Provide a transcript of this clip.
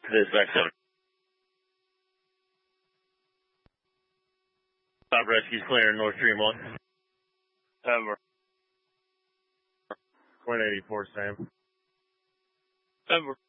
Dispatch 7. Stop rescue's clear, North Stream 1. Over. 184, Sam. Over.